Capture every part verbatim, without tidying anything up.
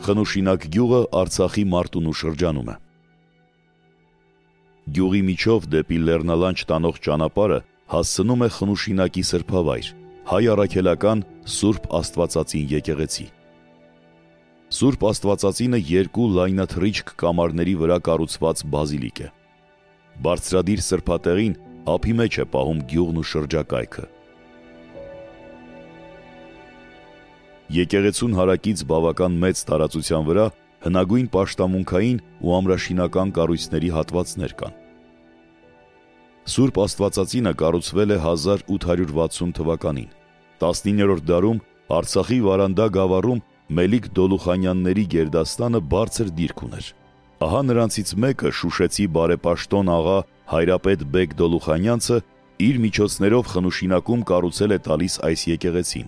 Խնուշինակ գյուղը Արցախի Մարտունու շրջանում է։ Գյուղի միջով դեպի Լեռնալանջ տանող ճանապարհը հասցնում է Խնուշինակի սրբավայր, հայ առաքելական Սուրբ Աստվածածին եկեղեցի։ Սուրբ Աստվածածինը երկու լայնաթռիչք կամարների վրա կառուցված բազիլիկ է։ Բարձրադիր սրբատեղին ափի մեջ է պահում գյուղն ու շրջակայքը։ Եկեղեցուն հարակից բավական մեծ տարածության վրա հնագույն պաշտամունքային ու ամրաշինական կառույցների հատվածներ կան։ Սուրբ Աստվածածինը կառուցվել է հազար ութ հարյուր վաթսուն թվականին։ տասնիններորդ դարում Արցախի Վարանդա գավառում Մելիք Դոլուխանյանների գերդաստանը բարձր դիրք ուներ։ Ահա նրանցից մեկը շուշեցի բարեպաշտոն աղա Հայրապետ բեկ Դոլուխանյանցը իր միջոցներով Խնուշինակում կառուցել է տալիս այս եկեղեցին։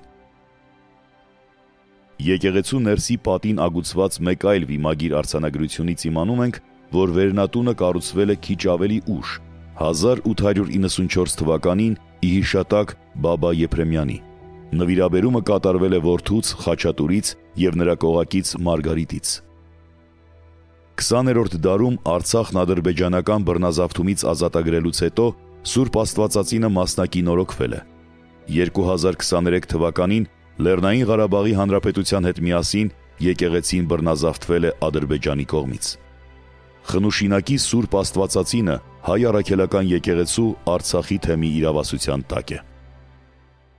Եկեղեցու ներսի պատին ագուցված մեկ այլ վիմագիր արձանագրությունից իմանում ենք, որ վերնատունը կառուցվել է քիչ ավելի ուշ, հազար ութ հարյուր իննսունչորս թվականին ի հիշատակ Բաբա Եփրեմյանի։ Նվիրաբերումը կատարվել է որդուց Խաչատուրից եւ նրա կողակից Մարգարիտից։ քսաներորդ դարում Արցախն ադրբեջանական բռնազավթումից ազատագրելուց հետո Սուրբ Աստվածածինը մասնակինորոգվել է։ երկու հազար քսաներեք թվականին Լեռնային Ղարաբաղի Հանրապետության հետ միասին եկեղեցին բռնազավթվել է Ադրբեջանի կողմից։ Խնուշինակի Սուրբ Աստվածածինը հայ առաքելական եկեղեցու Արցախի թեմի իրավասության տակ է։